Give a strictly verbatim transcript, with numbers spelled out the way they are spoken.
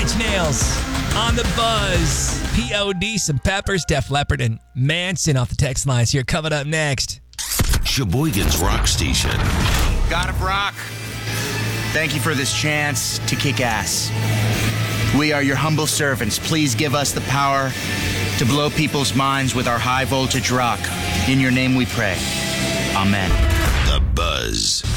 Inch Nails on the buzz. P O D, some Peppers, Def Leppard, and Manson off the text lines here. Coming up next. Sheboygan's Rock Station. God of Rock, thank you for this chance to kick ass. We are your humble servants. Please give us the power to blow people's minds with our high voltage rock. In your name we pray. Amen. The Buzz.